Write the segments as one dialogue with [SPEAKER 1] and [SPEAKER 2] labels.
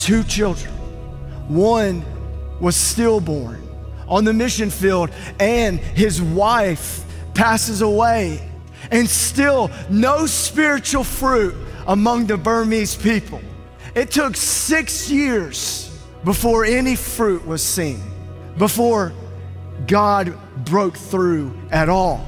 [SPEAKER 1] 2 children. One was stillborn on the mission field, and his wife passes away, and still no spiritual fruit among the Burmese people. It took 6 years before any fruit was seen, before God broke through at all.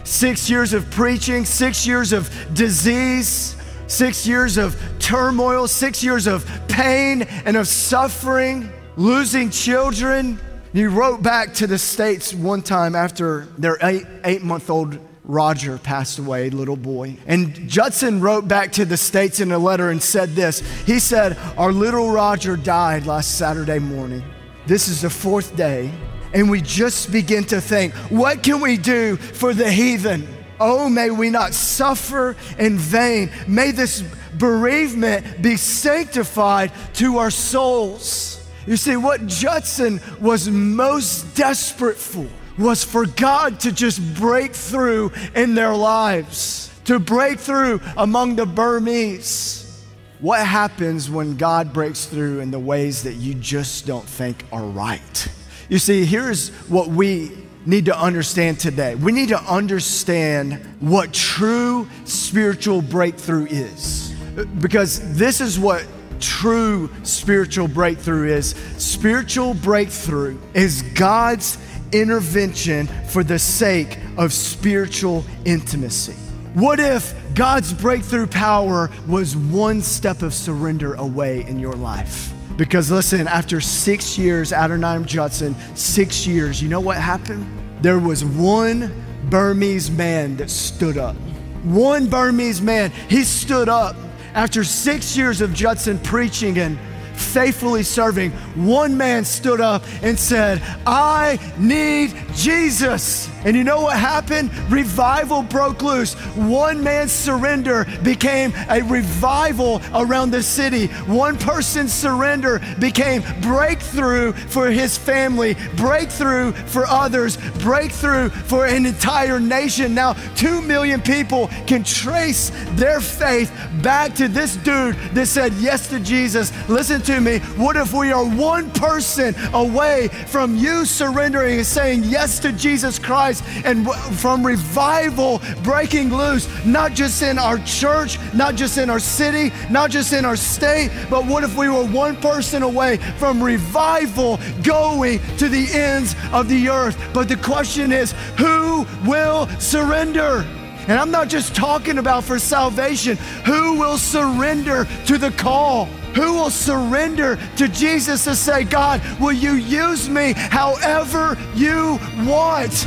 [SPEAKER 1] 6 years of preaching, 6 years of disease, 6 years of turmoil, 6 years of pain and of suffering, losing children. He wrote back to the States one time after their eight-month-old Roger passed away, little boy. And Judson wrote back to the States in a letter and said this. He said, "Our little Roger died last Saturday morning. This is the 4th day, and we just begin to think, what can we do for the heathen? Oh, may we not suffer in vain. May this bereavement be sanctified to our souls." You see, what Judson was most desperate for was for God to just break through in their lives, to break through among the Burmese. What happens when God breaks through in the ways that you just don't think are right? You see, here's what we need to understand today. We need to understand what true spiritual breakthrough is, because this is what true spiritual breakthrough is. Spiritual breakthrough is God's intervention for the sake of spiritual intimacy. What if God's breakthrough power was one step of surrender away in your life? Because listen, after 6 years, Adoniram Judson, 6 years, you know what happened? There was one Burmese man that stood up. One Burmese man, he stood up. After 6 years of Judson preaching and faithfully serving, one man stood up and said, "I need Jesus." And you know what happened? Revival broke loose. One man's surrender became a revival around the city. One person's surrender became breakthrough for his family, breakthrough for others, breakthrough for an entire nation. Now 2 million people can trace their faith back to this dude that said yes to Jesus. Listen to me. What if we are one person away from you surrendering and saying yes to Jesus Christ, and from revival breaking loose, not just in our church, not just in our city, not just in our state, but what if we were one person away from revival going to the ends of the earth? But the question is, who will surrender? And I'm not just talking about for salvation. Who will surrender to the call? Who will surrender to Jesus to say, "God, will you use me however you want?"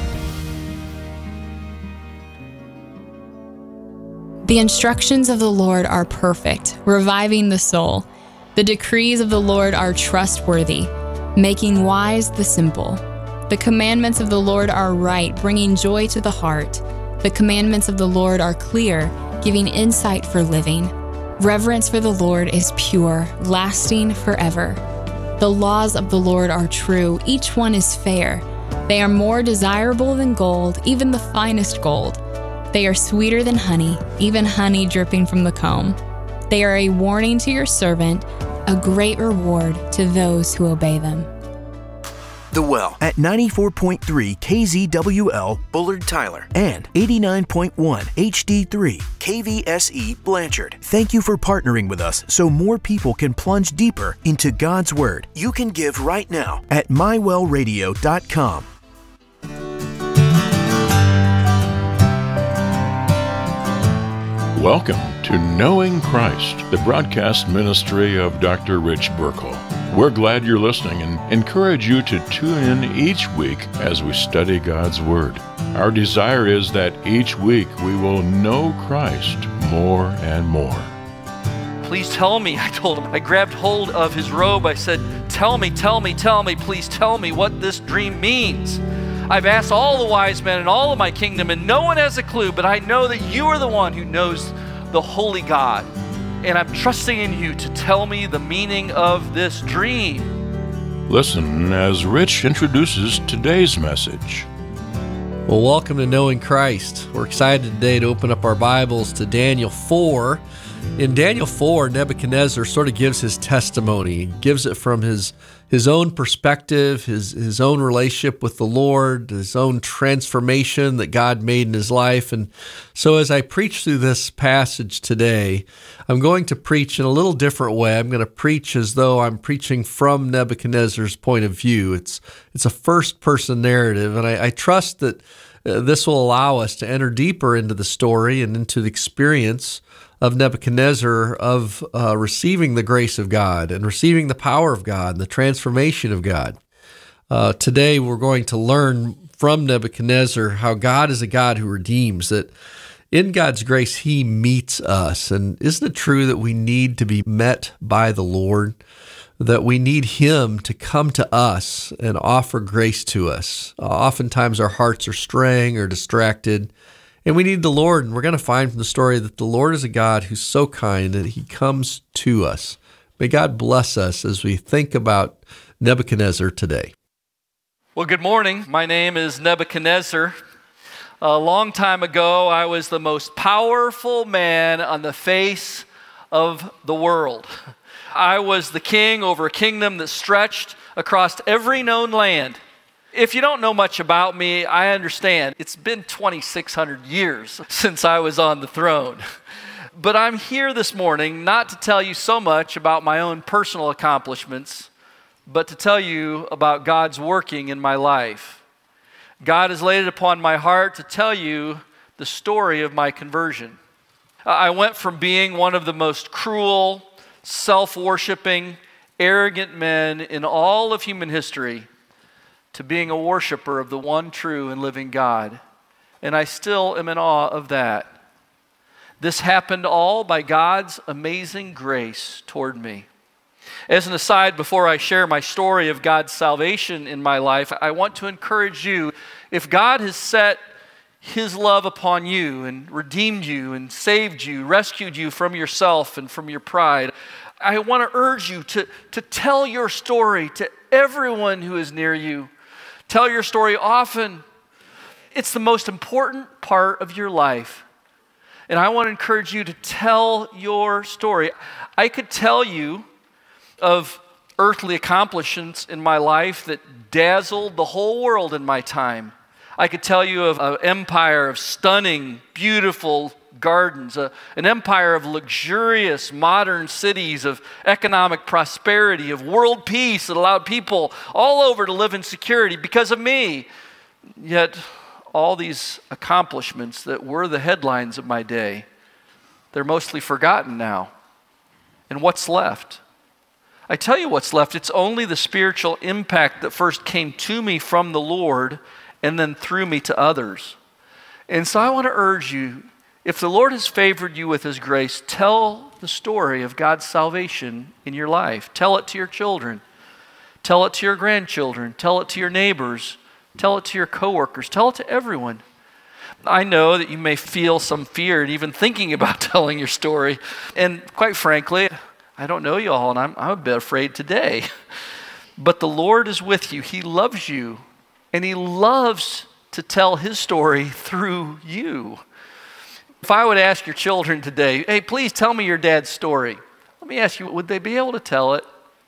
[SPEAKER 2] The instructions of the Lord are perfect, reviving the soul. The decrees of the Lord are trustworthy, making wise the simple. The commandments of the Lord are right, bringing joy to the heart. The commandments of the Lord are clear, giving insight for living. Reverence for the Lord is pure, lasting forever. The laws of the Lord are true, each one is fair. They are more desirable than gold, even the finest gold. They are sweeter than honey, even honey dripping from the comb. They are a warning to your servant, a great reward to those who obey them.
[SPEAKER 3] The Well at 94.3 KZWL Bullard Tyler and 89.1 HD3 KVSE Blanchard. Thank you for partnering with us so more people can plunge deeper into God's Word. You can give right now at mywellradio.com.
[SPEAKER 4] Welcome to Knowing Christ, the broadcast ministry of Dr. Rich Burkle. We're glad you're listening and encourage you to tune in each week as we study God's Word. Our desire is that each week we will know Christ more and more.
[SPEAKER 5] Please tell me, I told him. I grabbed hold of his robe. I said, tell me, please tell me what this dream means. I've asked all the wise men in all of my kingdom, and no one has a clue, but I know that you are the one who knows the holy God. And I'm trusting in you to tell me the meaning of this dream.
[SPEAKER 4] Listen as Rich introduces today's message.
[SPEAKER 6] Well, welcome to Knowing Christ. We're excited today to open up our Bibles to Daniel 4. In Daniel 4, Nebuchadnezzar sort of gives his testimony. He gives it from his own perspective, his own relationship with the Lord, his own transformation that God made in his life. And so as I preach through this passage today, I'm going to preach in a little different way. I'm going to preach as though I'm preaching from Nebuchadnezzar's point of view. It's a first-person narrative, and I trust that this will allow us to enter deeper into the story and into the experience of Nebuchadnezzar of receiving the grace of God and receiving the power of God and the transformation of God. Today we're going to learn from Nebuchadnezzar how God is a God who redeems, that in God's grace he meets us. And isn't it true that we need to be met by the Lord, that we need him to come to us and offer grace to us? Oftentimes our hearts are straying or distracted, and we need the Lord, and we're going to find from the story that the Lord is a God who's so kind that he comes to us. May God bless us as we think about Nebuchadnezzar today.
[SPEAKER 5] Well, good morning. My name is Nebuchadnezzar. A long time ago, I was the most powerful man on the face of the world. I was the king over a kingdom that stretched across every known land. If you don't know much about me, I understand. It's been 2,600 years since I was on the throne. But I'm here this morning not to tell you so much about my own personal accomplishments, but to tell you about God's working in my life. God has laid it upon my heart to tell you the story of my conversion. I went from being one of the most cruel, self-worshiping, arrogant men in all of human history to being a worshiper of the one true and living God. And I still am in awe of that. This happened all by God's amazing grace toward me. As an aside, before I share my story of God's salvation in my life, I want to encourage you, if God has set his love upon you and redeemed you and saved you, rescued you from yourself and from your pride, I want to urge you to tell your story to everyone who is near you. Tell your story often. It's the most important part of your life. And I want to encourage you to tell your story. I could tell you of earthly accomplishments in my life that dazzled the whole world in my time. I could tell you of an empire of stunning, beautiful gardens, an empire of luxurious modern cities, of economic prosperity, of world peace that allowed people all over to live in security because of me. Yet all these accomplishments that were the headlines of my day, they're mostly forgotten now. And what's left? I tell you what's left. It's only the spiritual impact that first came to me from the Lord and then through me to others. And so I want to urge you, if the Lord has favored you with his grace, tell the story of God's salvation in your life. Tell it to your children. Tell it to your grandchildren. Tell it to your neighbors. Tell it to your coworkers. Tell it to everyone. I know that you may feel some fear in even thinking about telling your story. And quite frankly, I don't know you all, and I'm a bit afraid today. But the Lord is with you. He loves you, and he loves to tell his story through you. If I would ask your children today, hey, please tell me your dad's story, let me ask you, would they be able to tell it?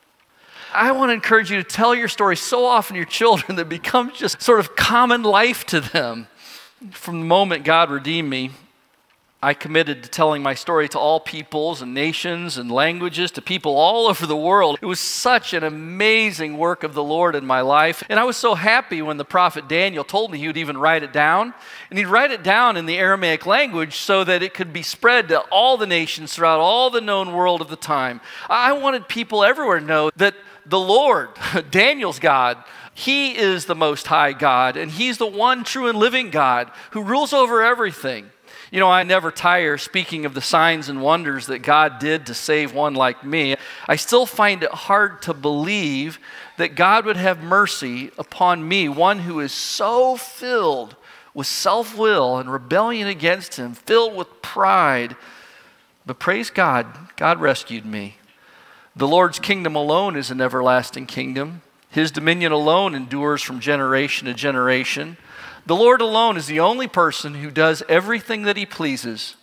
[SPEAKER 5] I want to encourage you to tell your story so often to your children that it becomes just sort of common life to them. From the moment God redeemed me, I committed to telling my story to all peoples and nations and languages, to people all over the world. It was such an amazing work of the Lord in my life. And I was so happy when the prophet Daniel told me he would even write it down. And he'd write it down in the Aramaic language so that it could be spread to all the nations throughout all the known world of the time. I wanted people everywhere to know that the Lord, Daniel's God, he is the Most High God, and he's the one true and living God who rules over everything. You know, I never tire speaking of the signs and wonders that God did to save one like me. I still find it hard to believe that God would have mercy upon me, one who is so filled with self-will and rebellion against him, filled with pride. But praise God, God rescued me. The Lord's kingdom alone is an everlasting kingdom. His dominion alone endures from generation to generation. The Lord alone is the only person who does everything that he pleases.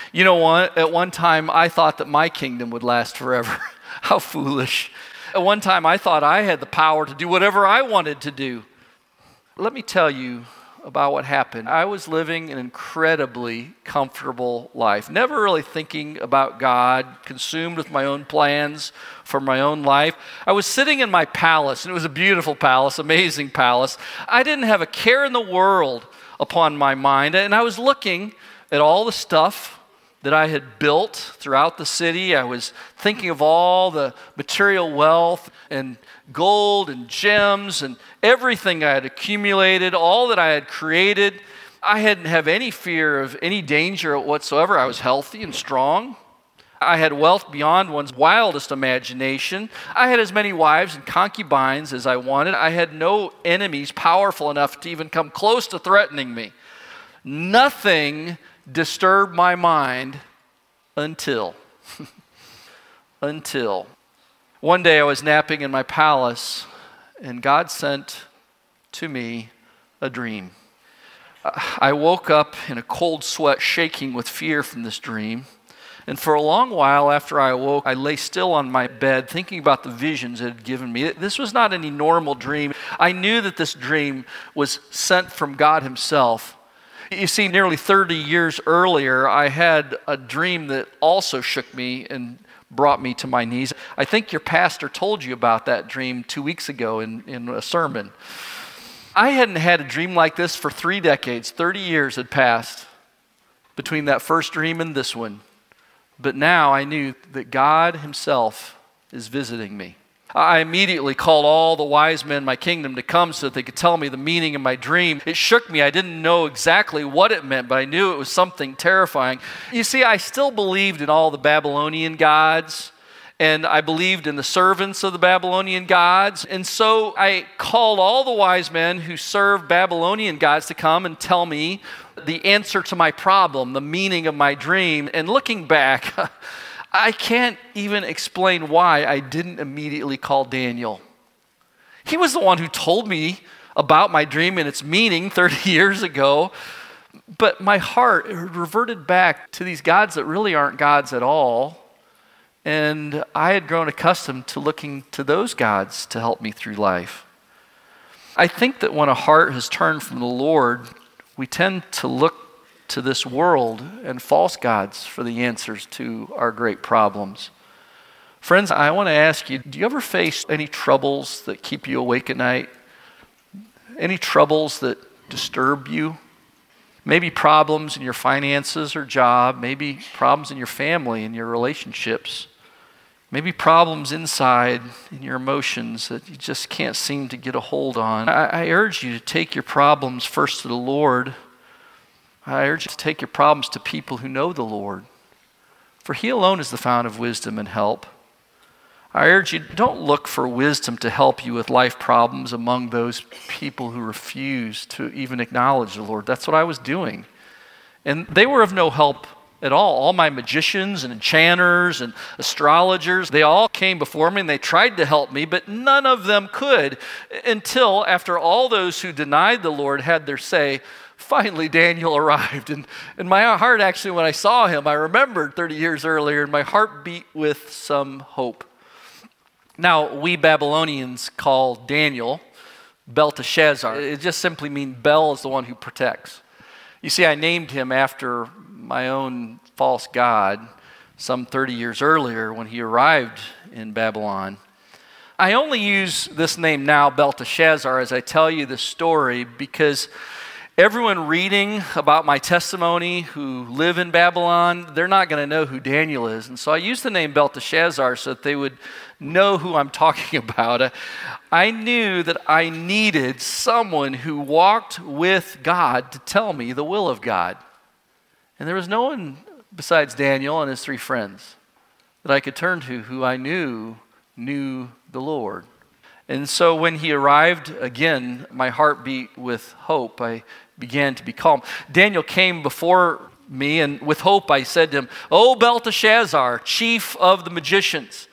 [SPEAKER 5] You know what? At one time, I thought that my kingdom would last forever. How foolish. At one time, I thought I had the power to do whatever I wanted to do. Let me tell you about what happened. I was living an incredibly comfortable life, never really thinking about God, consumed with my own plans for my own life. I was sitting in my palace, and it was a beautiful palace, amazing palace. I didn't have a care in the world upon my mind, and I was looking at all the stuff that I had built throughout the city. I was thinking of all the material wealth and gold and gems and everything I had accumulated, all that I had created. I hadn't have any fear of any danger whatsoever. I was healthy and strong. I had wealth beyond one's wildest imagination. I had as many wives and concubines as I wanted. I had no enemies powerful enough to even come close to threatening me. Nothing disturbed my mind until one day I was napping in my palace, and God sent to me a dream. I woke up in a cold sweat, shaking with fear from this dream. And for a long while after I awoke, I lay still on my bed thinking about the visions it had given me. This was not any normal dream. I knew that this dream was sent from God Himself. You see, nearly 30 years earlier, I had a dream that also shook me and brought me to my knees. I think your pastor told you about that dream 2 weeks ago in a sermon. I hadn't had a dream like this for 3 decades. 30 years had passed between that first dream and this one. But now I knew that God Himself is visiting me. I immediately called all the wise men in my kingdom to come so that they could tell me the meaning of my dream. It shook me. I didn't know exactly what it meant, but I knew it was something terrifying. You see, I still believed in all the Babylonian gods, and I believed in the servants of the Babylonian gods. And so I called all the wise men who served Babylonian gods to come and tell me the answer to my problem, the meaning of my dream. And looking back, I can't even explain why I didn't immediately call Daniel. He was the one who told me about my dream and its meaning 30 years ago. But my heart reverted back to these gods that really aren't gods at all. And I had grown accustomed to looking to those gods to help me through life. I think that when a heart has turned from the Lord, we tend to look to this world and false gods for the answers to our great problems. Friends, I want to ask you, do you ever face any troubles that keep you awake at night? Any troubles that disturb you? Maybe problems in your finances or job, maybe problems in your family and your relationships, maybe problems inside in your emotions that you just can't seem to get a hold on. I urge you to take your problems first to the Lord. I urge you to take your problems to people who know the Lord, for He alone is the fount of wisdom and help. I urge you, don't look for wisdom to help you with life problems among those people who refuse to even acknowledge the Lord. That's what I was doing. And they were of no help at all. All my magicians and enchanters and astrologers, they all came before me and they tried to help me, but none of them could until after all those who denied the Lord had their say, finally Daniel arrived. And my heart actually, when I saw him, I remembered 30 years earlier, and my heart beat with some hope. Now, we Babylonians call Daniel Belteshazzar. It just simply means Bel is the one who protects. You see, I named him after my own false god some 30 years earlier when he arrived in Babylon. I only use this name now, Belteshazzar, as I tell you this story because everyone reading about my testimony who live in Babylon, they're not going to know who Daniel is. And so I use the name Belteshazzar so that they would know who I'm talking about. I knew that I needed someone who walked with God to tell me the will of God. And there was no one besides Daniel and his 3 friends that I could turn to who I knew the Lord. And so when he arrived, again, my heart beat with hope. I began to be calm. Daniel came before me, and with hope I said to him, "O Belteshazzar, chief of the magicians,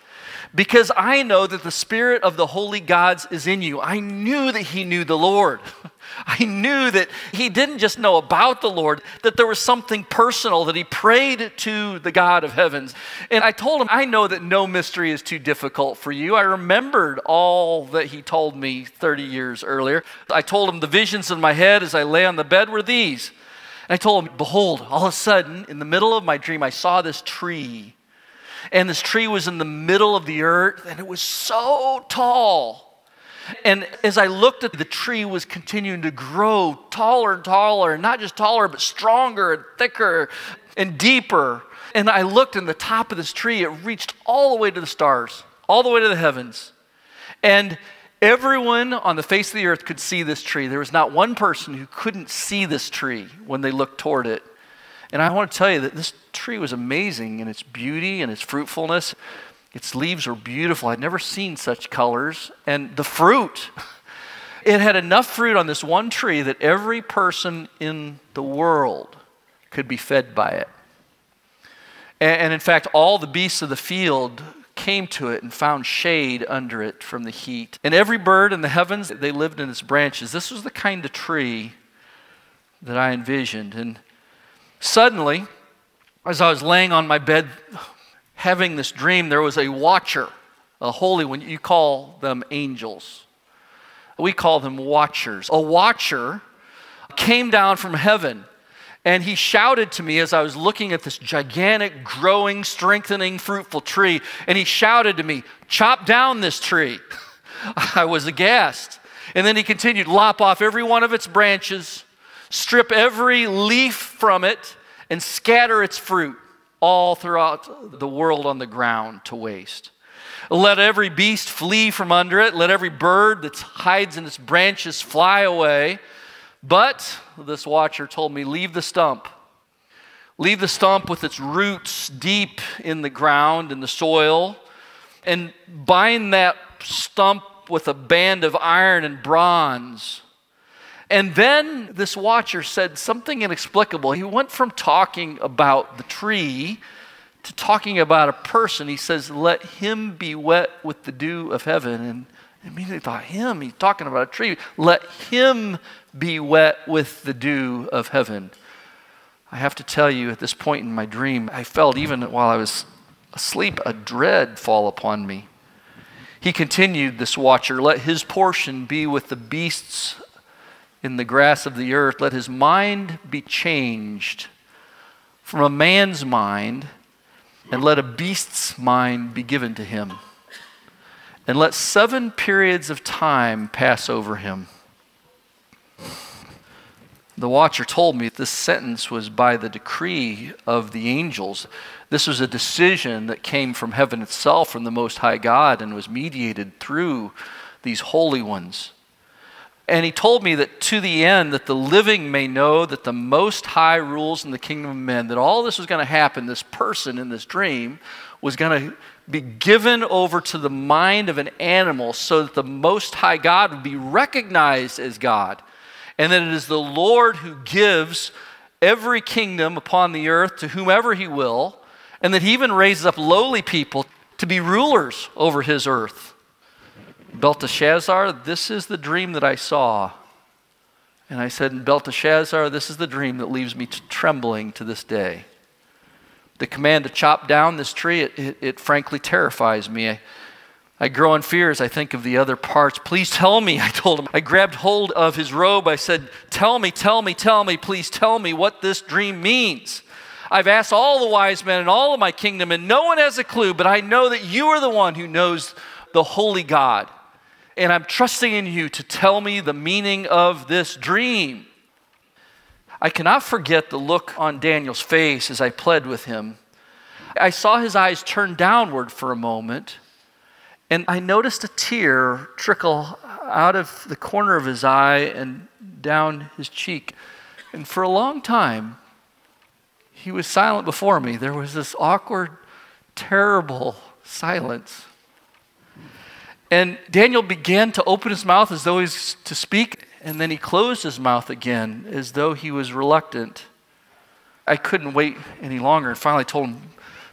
[SPEAKER 5] because I know that the spirit of the holy gods is in you. I knew that he knew the Lord. I knew that he didn't just know about the Lord, that there was something personal, that he prayed to the God of heavens. And I told him, I know that no mystery is too difficult for you. I remembered all that he told me 30 years earlier. I told him the visions in my head as I lay on the bed were these. And I told him, behold, all of a sudden, in the middle of my dream, I saw this tree. And this tree was in the middle of the earth, and it was so tall. And as I looked at the tree, was continuing to grow taller and taller, and not just taller, but stronger and thicker and deeper. And I looked, and the top of this tree, it reached all the way to the stars, all the way to the heavens. And everyone on the face of the earth could see this tree. There was not one person who couldn't see this tree when they looked toward it. And I want to tell you that this tree was amazing in its beauty and its fruitfulness. Its leaves were beautiful. I'd never seen such colors. And the fruit, it had enough fruit on this one tree that every person in the world could be fed by it. And in fact, all the beasts of the field came to it and found shade under it from the heat. And every bird in the heavens, they lived in its branches. This was the kind of tree that I envisioned. And suddenly, as I was laying on my bed having this dream, there was a watcher, a holy one. You call them angels. We call them watchers. A watcher came down from heaven, and he shouted to me as I was looking at this gigantic, growing, strengthening, fruitful tree, and he shouted to me, "Chop down this tree." I was aghast. And then he continued, "Lop off every one of its branches, strip every leaf from it, and scatter its fruit all throughout the world on the ground to waste. Let every beast flee from under it. Let every bird that hides in its branches fly away. But," this watcher told me, "leave the stump. Leave the stump with its roots deep in the ground, in the soil, and bind that stump with a band of iron and bronze." And then this watcher said something inexplicable. He went from talking about the tree to talking about a person. He says, "Let him be wet with the dew of heaven." And I immediately thought, him? He's talking about a tree. Let him be wet with the dew of heaven. I have to tell you, at this point in my dream, I felt, even while I was asleep, a dread fall upon me. He continued, this watcher, "Let his portion be with the beasts in the grass of the earth. Let his mind be changed from a man's mind, and let a beast's mind be given to him. And let 7 periods of time pass over him." The watcher told me this sentence was by the decree of the angels. This was a decision that came from heaven itself, from the Most High God, and was mediated through these holy ones. And he told me that to the end, that the living may know that the Most High rules in the kingdom of men, that all this was going to happen, this person in this dream was going to be given over to the mind of an animal so that the Most High God would be recognized as God. And that it is the Lord who gives every kingdom upon the earth to whomever he will, and that he even raises up lowly people to be rulers over his earth. "Belteshazzar, this is the dream that I saw." And I said, "Belteshazzar, this is the dream that leaves me trembling to this day. The command to chop down this tree, it frankly terrifies me. I grow in fear as I think of the other parts. Please tell me," I told him. I grabbed hold of his robe. I said, tell me, please tell me what this dream means. I've asked all the wise men in all of my kingdom, and no one has a clue, but I know that you are the one who knows the holy God. And I'm trusting in you to tell me the meaning of this dream." I cannot forget the look on Daniel's face as I pled with him. I saw his eyes turn downward for a moment, and I noticed a tear trickle out of the corner of his eye and down his cheek. And for a long time, he was silent before me. There was this awkward, terrible silence. And Daniel began to open his mouth as though he was to speak, and then he closed his mouth again as though he was reluctant. I couldn't wait any longer, and finally told him,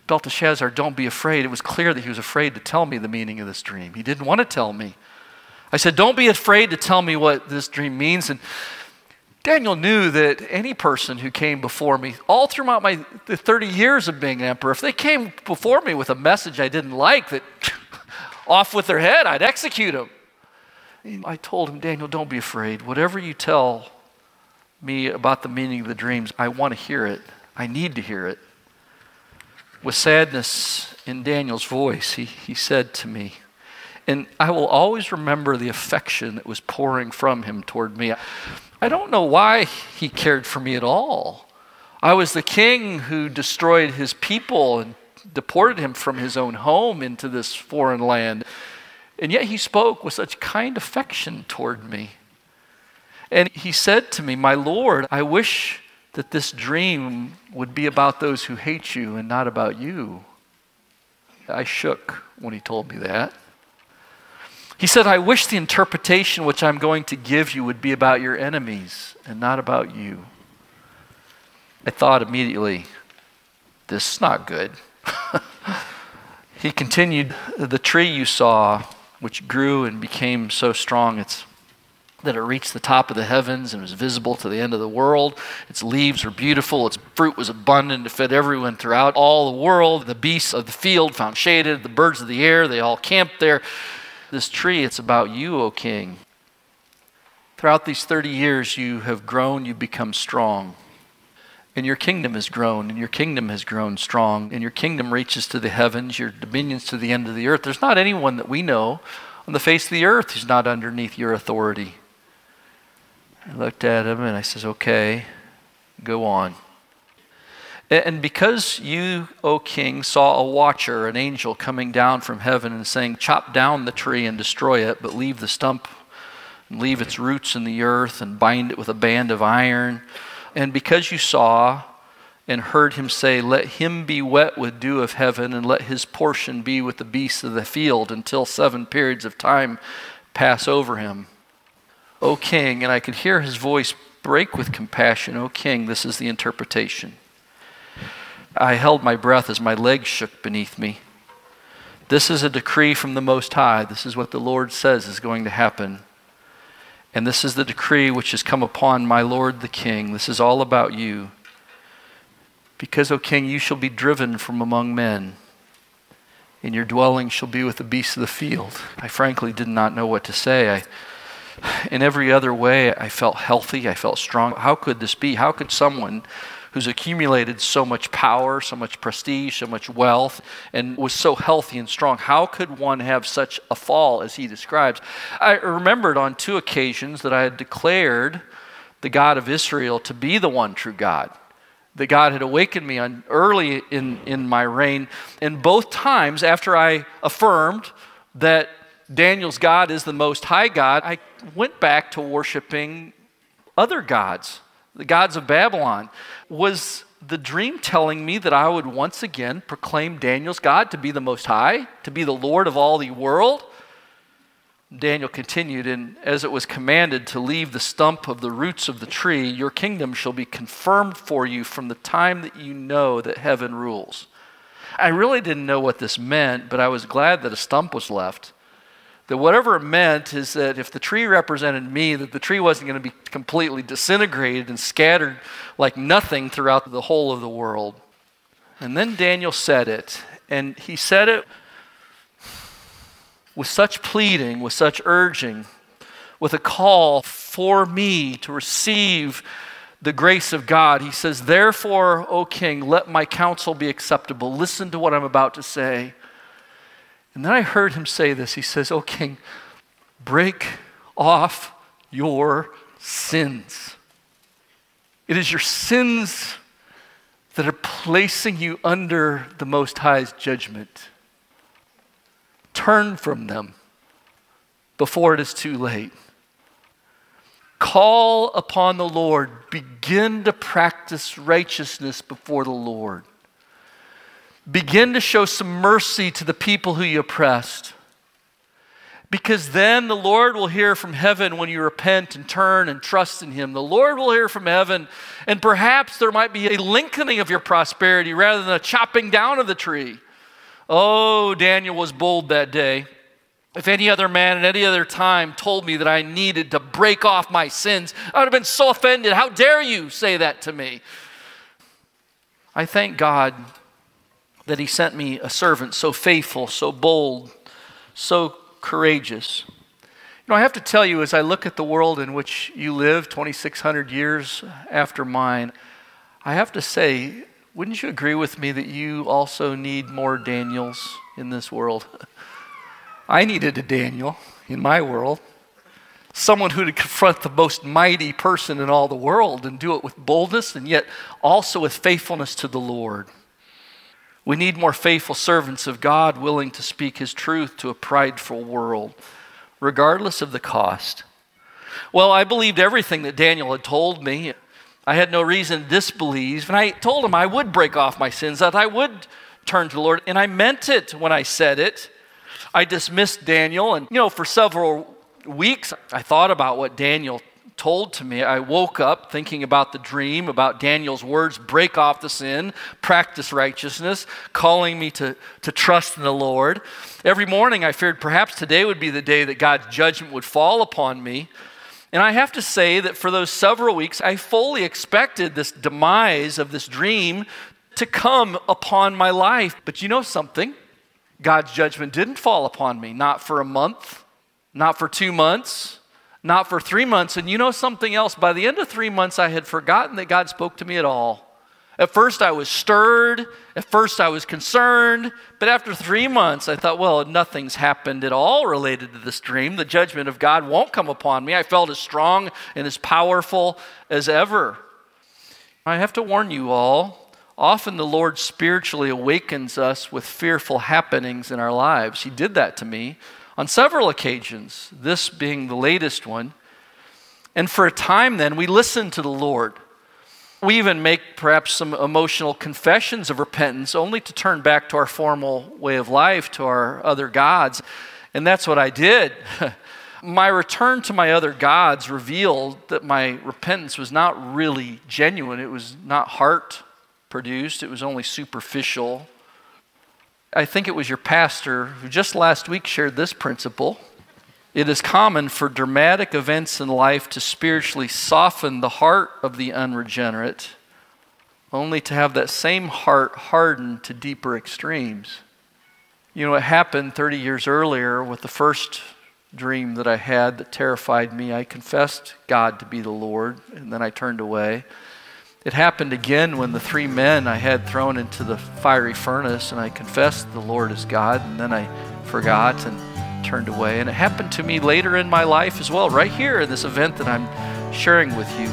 [SPEAKER 5] Belteshazzar, don't be afraid. It was clear that he was afraid to tell me the meaning of this dream. He didn't want to tell me. I said, don't be afraid to tell me what this dream means. And Daniel knew that any person who came before me, all throughout the 30 years of being emperor, if they came before me with a message I didn't like, that off with their head, I'd execute them. And I told him, Daniel, don't be afraid. Whatever you tell me about the meaning of the dreams, I want to hear it. I need to hear it. With sadness in Daniel's voice, he said to me, and I will always remember the affection that was pouring from him toward me. I don't know why he cared for me at all. I was the king who destroyed his people and deported him from his own home into this foreign land. And yet he spoke with such kind affection toward me. And he said to me, my Lord, I wish that this dream would be about those who hate you and not about you. I shook when he told me that. He said, I wish the interpretation which I'm going to give you would be about your enemies and not about you. I thought immediately, this is not good. He continued, the tree you saw, which grew and became so strong that it reached the top of the heavens and was visible to the end of the world. Its leaves were beautiful. Its fruit was abundant to feed everyone throughout all the world. The beasts of the field found shaded. The birds of the air, they all camped there. This tree, it's about you, O king. Throughout these 30 years, you have grown, you've become strong. And your kingdom has grown, and your kingdom has grown strong. And your kingdom reaches to the heavens, your dominions to the end of the earth. There's not anyone that we know on the face of the earth who's not underneath your authority. I looked at him and I says, okay, go on. And because you, O king, saw a watcher, an angel coming down from heaven and saying, chop down the tree and destroy it, but leave the stump and leave its roots in the earth and bind it with a band of iron. And because you saw and heard him say, let him be wet with dew of heaven and let his portion be with the beasts of the field until 7 periods of time pass over him. O king, and I could hear his voice break with compassion, O king, this is the interpretation. I held my breath as my legs shook beneath me. This is a decree from the Most High. This is what the Lord says is going to happen. And this is the decree which has come upon my Lord the King. This is all about you. Because, O King, you shall be driven from among men, and your dwelling shall be with the beasts of the field. I frankly did not know what to say. In every other way, I felt healthy. I felt strong. How could this be? How could someone who's accumulated so much power, so much prestige, so much wealth, and was so healthy and strong, how could one have such a fall as he describes? I remembered on 2 occasions that I had declared the God of Israel to be the one true God. That God had awakened me on early in my reign. And both times after I affirmed that Daniel's God is the Most High God, I went back to worshiping other gods, the gods of Babylon. Was the dream telling me that I would once again proclaim Daniel's God to be the Most High, to be the Lord of all the world? Daniel continued, and as it was commanded to leave the stump of the roots of the tree, your kingdom shall be confirmed for you from the time that you know that heaven rules. I really didn't know what this meant, but I was glad that a stump was left. That whatever it meant is that if the tree represented me, that the tree wasn't going to be completely disintegrated and scattered like nothing throughout the whole of the world. And then Daniel said it, and he said it with such pleading, with such urging, with a call for me to receive the grace of God. He says, therefore, O king, let my counsel be acceptable. Listen to what I'm about to say. And then I heard him say this. He says, O king, break off your sins. It is your sins that are placing you under the Most High's judgment. Turn from them before it is too late. Call upon the Lord. Begin to practice righteousness before the Lord. Begin to show some mercy to the people who you oppressed. Because then the Lord will hear from heaven when you repent and turn and trust in Him. The Lord will hear from heaven, and perhaps there might be a lengthening of your prosperity rather than a chopping down of the tree. Oh, Daniel was bold that day. If any other man at any other time told me that I needed to break off my sins, I would have been so offended. How dare you say that to me? I thank God that He sent me a servant so faithful, so bold, so courageous. You know, I have to tell you, as I look at the world in which you live 2,600 years after mine, I have to say, wouldn't you agree with me that you also need more Daniels in this world? I needed a Daniel in my world, someone who would confront the most mighty person in all the world and do it with boldness and yet also with faithfulness to the Lord. We need more faithful servants of God willing to speak His truth to a prideful world, regardless of the cost. Well, I believed everything that Daniel had told me. I had no reason to disbelieve, and I told him I would break off my sins, that I would turn to the Lord, and I meant it when I said it. I dismissed Daniel, and for several weeks, I thought about what Daniel told to me. I woke up thinking about the dream, about Daniel's words, break off the sin, practice righteousness, calling me to trust in the Lord. Every morning I feared perhaps today would be the day that God's judgment would fall upon me. And I have to say that for those several weeks, I fully expected this demise of this dream to come upon my life. But you know something? God's judgment didn't fall upon me, not for a month, not for 2 months, not for 3 months. And you know something else? By the end of 3 months, I had forgotten that God spoke to me at all. At first, I was stirred. At first, I was concerned. But after 3 months, I thought, well, nothing's happened at all related to this dream. The judgment of God won't come upon me. I felt as strong and as powerful as ever. I have to warn you all, often the Lord spiritually awakens us with fearful happenings in our lives. He did that to me on several occasions, this being the latest one. And for a time then, we listened to the Lord. We even make perhaps some emotional confessions of repentance only to turn back to our formal way of life, to our other gods. And that's what I did. My return to my other gods revealed that my repentance was not really genuine. It was not heart produced. It was only superficial. I think it was your pastor who just last week shared this principle. It is common for dramatic events in life to spiritually soften the heart of the unregenerate, only to have that same heart hardened to deeper extremes. You know, it happened 30 years earlier with the first dream that I had that terrified me. I confessed God to be the Lord, and then I turned away. It happened again when the 3 men I had thrown into the fiery furnace, and I confessed the Lord is God, and then I forgot and turned away. And it happened to me later in my life as well, right here in this event that I'm sharing with you.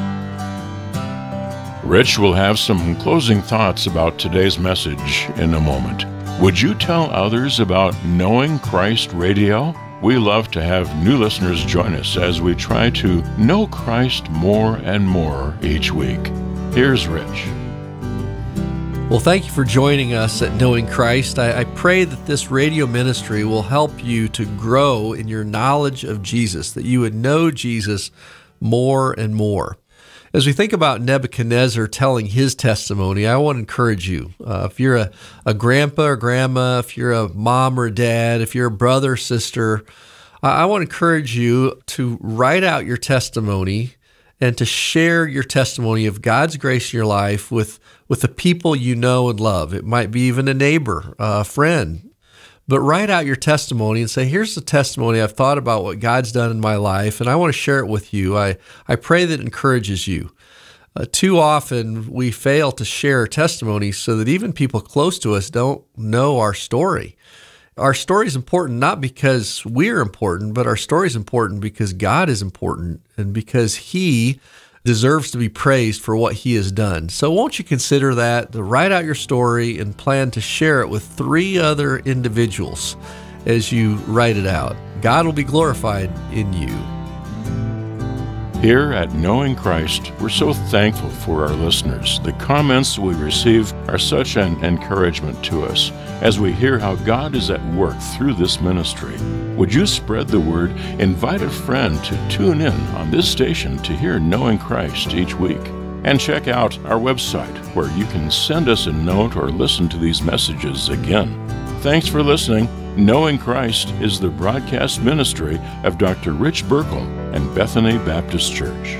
[SPEAKER 4] Rich will have some closing thoughts about today's message in a moment. Would you tell others about Knowing Christ Radio? We love to have new listeners join us as we try to know Christ more and more each week. Here's Rich.
[SPEAKER 6] Well, thank you for joining us at Knowing Christ. I pray that this radio ministry will help you to grow in your knowledge of Jesus, that you would know Jesus more and more. As we think about Nebuchadnezzar telling his testimony, I want to encourage you. If you're a grandpa or grandma, if you're a mom or a dad, if you're a brother or sister, I want to encourage you to write out your testimony and to share your testimony of God's grace in your life with the people you know and love. It might be even a neighbor, a friend. But write out your testimony and say, here's the testimony. I've thought about what God's done in my life, and I want to share it with you. I pray that it encourages you. Too often, we fail to share testimonies so that even people close to us don't know our story. Our story is important not because we're important, but our story is important because God is important and because He deserves to be praised for what He has done. So won't you consider that, to write out your story and plan to share it with 3 other individuals as you write it out. God will be glorified in you.
[SPEAKER 4] Here at Knowing Christ, we're so thankful for our listeners. The comments we receive are such an encouragement to us as we hear how God is at work through this ministry. Would you spread the word? Invite a friend to tune in on this station to hear Knowing Christ each week. And check out our website where you can send us a note or listen to these messages again. Thanks for listening. Knowing Christ is the broadcast ministry of Dr. Rich Burkle and Bethany Baptist Church.